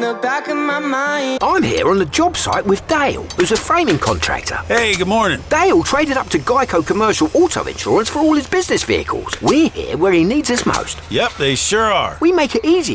the back of my mind. I'm here on the job site with Dale, who's a framing contractor. Hey, good morning. Dale traded up to Geico Commercial Auto Insurance for all his business vehicles. We're here where he needs us most. Yep, they sure are. We make it easy